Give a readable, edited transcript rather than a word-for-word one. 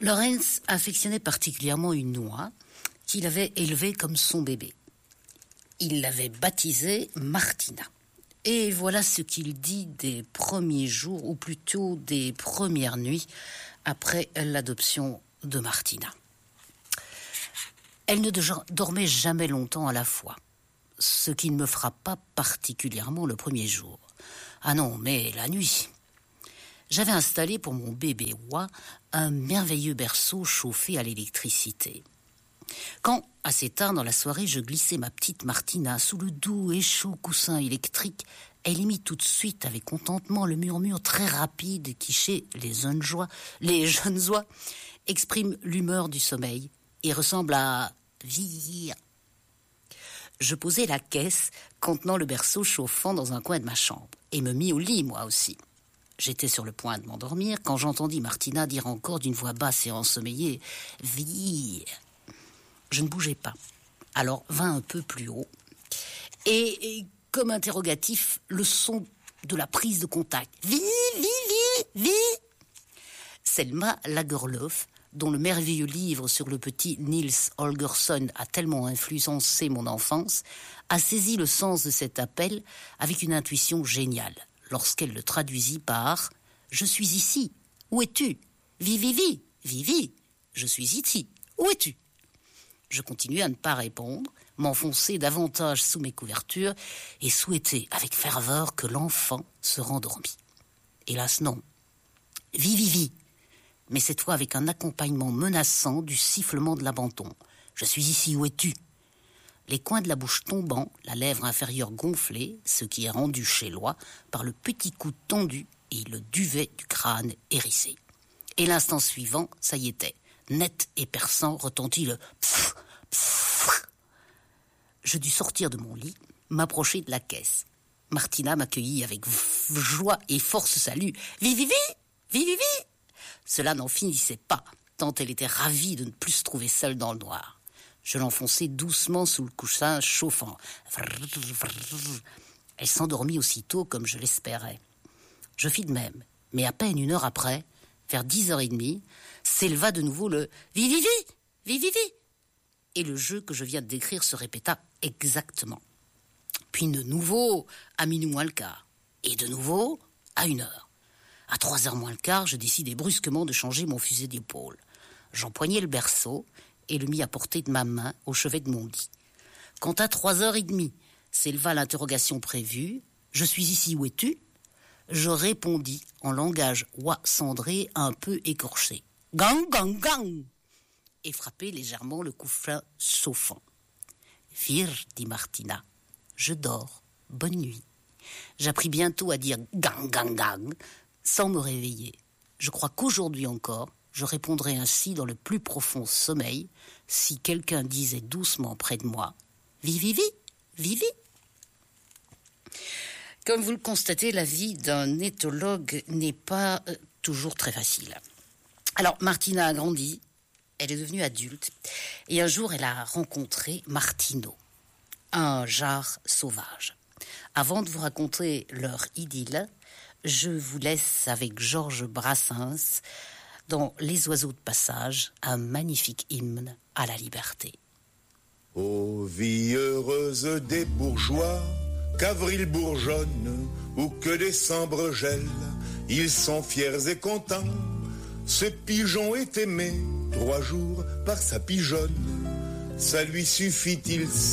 Lorenz affectionnait particulièrement une noix qu'il avait élevée comme son bébé. Il l'avait baptisée Martina. Et voilà ce qu'il dit des premiers jours, ou plutôt des premières nuits, après l'adoption de Martina. Elle ne dormait jamais longtemps à la fois, ce qui ne me frappe pas particulièrement le premier jour. Ah non, mais la nuit. J'avais installé pour mon bébé Wa un merveilleux berceau chauffé à l'électricité. Quand, assez tard dans la soirée, je glissais ma petite Martina sous le doux et chaud coussin électrique, elle émit tout de suite avec contentement le murmure très rapide qui, chez les jeunes oies, exprime l'humeur du sommeil et ressemble à vieillir. Je posai la caisse contenant le berceau chauffant dans un coin de ma chambre et me mis au lit, moi aussi. J'étais sur le point de m'endormir quand j'entendis Martina dire encore d'une voix basse et ensommeillée « Vieillir ». Je ne bougeais pas. Alors vint un peu plus haut. Et comme interrogatif, le son de la prise de contact. Vi. Selma Lagerlöf, dont le merveilleux livre sur le petit Nils Holgersson a tellement influencé mon enfance, a saisi le sens de cet appel avec une intuition géniale, lorsqu'elle le traduisit par « Je suis ici, où es-tu ? Vivi, je suis ici, où es-tu ?» Je continuais à ne pas répondre, m'enfoncer davantage sous mes couvertures et souhaiter avec ferveur que l'enfant se rendormît. Hélas non. Vivi, mais cette fois avec un accompagnement menaçant du sifflement de l'abandon. Je suis ici, où es-tu ? Les coins de la bouche tombant, la lèvre inférieure gonflée, ce qui est rendu chez Loi par le petit cou tendu et le duvet du crâne hérissé. Et l'instant suivant, ça y était. Net et perçant retentit le pfff, pfff. Je dus sortir de mon lit, m'approcher de la caisse. Martina m'accueillit avec joie et force salut. Vivi. Cela n'en finissait pas, tant elle était ravie de ne plus se trouver seule dans le noir. Je l'enfonçai doucement sous le coussin chauffant. Elle s'endormit aussitôt comme je l'espérais. Je fis de même, mais à peine une heure après, vers 10h30, s'éleva de nouveau le « Vivi !» Et le jeu que je viens de décrire se répéta exactement. Puis de nouveau, à minuit moins le quart. Et de nouveau, à 1h. À 3h moins le quart, je décidai brusquement de changer mon fusil d'épaule. J'empoignai le berceau et le mis à portée de ma main au chevet de mon lit. Quand à 3h30 s'éleva l'interrogation prévue « Je suis ici, où es-tu ?» Je répondis en langage oie cendré un peu écorché. « Gang, gang, gang !» et frappai légèrement le coussin chauffant. « Vire, dit Martina, je dors, bonne nuit. » J'appris bientôt à dire « gang, gang, gang » sans me réveiller. Je crois qu'aujourd'hui encore, je répondrai ainsi dans le plus profond sommeil si quelqu'un disait doucement près de moi « Vivi !» Comme vous le constatez, la vie d'un éthologue n'est pas toujours très facile. Alors, Martina a grandi, elle est devenue adulte, et un jour, elle a rencontré Martino, un jar sauvage. Avant de vous raconter leur idylle, je vous laisse avec Georges Brassens dans Les oiseaux de passage, un magnifique hymne à la liberté. Ô vie heureuse des bourgeois, qu'avril bourgeonne ou que décembre gèle, ils sont fiers et contents. Ce pigeon est aimé 3 jours par sa pigeonne. Ça lui suffit, il